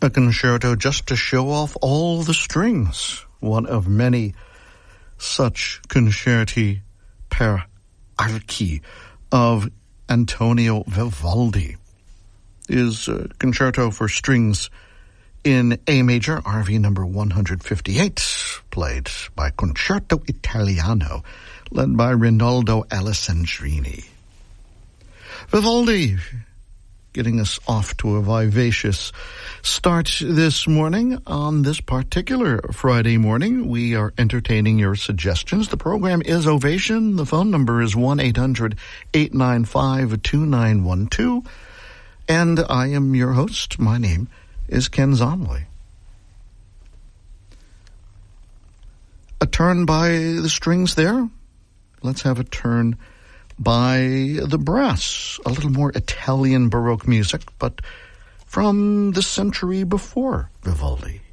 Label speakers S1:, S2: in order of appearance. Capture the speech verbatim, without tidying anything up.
S1: A concerto just to show off all the strings. One of many such concerti per archi of Antonio Vivaldi is a concerto for strings in A major, R V number one hundred fifty-eight, played by Concerto Italiano, led by Rinaldo Alessandrini. Vivaldi getting us off to a vivacious start this morning. On this particular Friday morning, we are entertaining your suggestions. The program is Ovation. The phone number is one eight hundred eight nine five two nine one two. And I am your host. My name is Ken Zomley. A turn by the strings there. Let's have a turn by the brass, a little more Italian Baroque music, but from the century before Vivaldi.